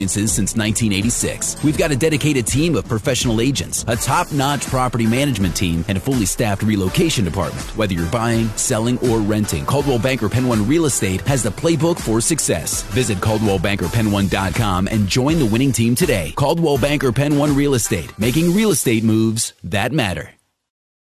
Since 1986. We've got a dedicated team of professional agents, a top-notch property management team, and a fully staffed relocation department. Whether you're buying, selling, or renting, Coldwell Banker Penn One Real Estate has the playbook for success. Visit ColdwellBankerPenn1.com and join the winning team today. Coldwell Banker Penn One Real Estate, making real estate moves that matter.